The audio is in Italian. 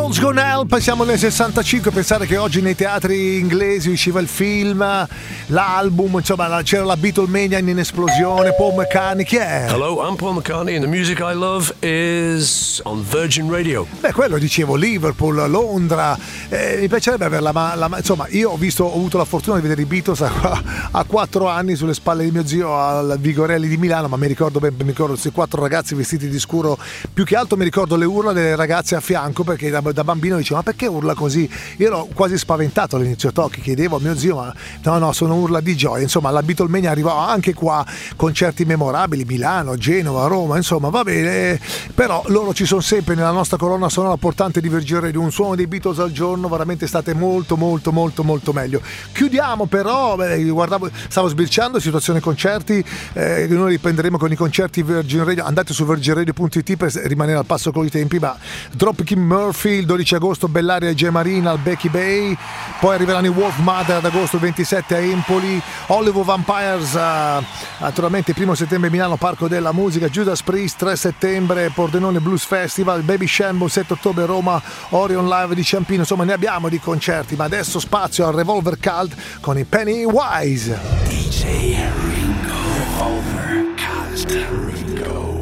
Girls Gone Help, siamo nel 65, pensare che oggi nei teatri inglesi usciva il film, l'album, insomma c'era la Beatlemania in esplosione, Paul McCartney, chi è? Hello, I'm Paul McCartney and the music I love is on Virgin Radio. Beh, quello dicevo, Liverpool, Londra, mi piacerebbe averla, ma insomma io ho avuto la fortuna di vedere i Beatles a 4 anni sulle spalle di mio zio al Vigorelli di Milano, ma mi ricordo questi 4 ragazzi vestiti di scuro, più che altro mi ricordo le urla delle ragazze a fianco, perché da bambino dicevo ma perché urla così? Io ero quasi spaventato all'inizio, chiedevo a mio zio, ma no, sono urla di gioia. Insomma, la Beatlemania arrivava anche qua, concerti memorabili, Milano, Genova, Roma, insomma va bene, però loro ci sono sempre nella nostra colonna sonora portante di Virgin Radio. Un suono dei Beatles al giorno, veramente state molto meglio. Chiudiamo però, stavo sbirciando situazione concerti, noi riprenderemo con i concerti Virgin Radio. Andate su virginradio.it per rimanere al passo con i tempi, ma Dropkick Murphy il 12 agosto, Bellaria e G Marina al Becky Bay, poi arriveranno i Wolf Mother ad agosto 27 a Empoli, Hollywood Vampires naturalmente 1 settembre Milano Parco della Musica, Judas Priest 3 settembre Pordenone Blues Festival, Baby Shambles 7 ottobre Roma, Orion Live di Ciampino. Insomma, ne abbiamo di concerti, ma adesso spazio al Revolver Cult con i Pennywise. DJ Ringo Revolver Cult.